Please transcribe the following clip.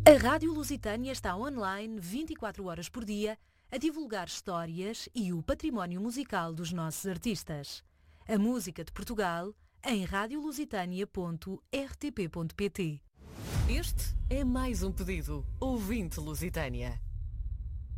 A Rádio Lusitânia está online 24 horas por dia a divulgar histórias e o património musical dos nossos artistas. A música de Portugal em radiolusitania.rtp.pt. Este é mais um pedido ouvinte Lusitânia.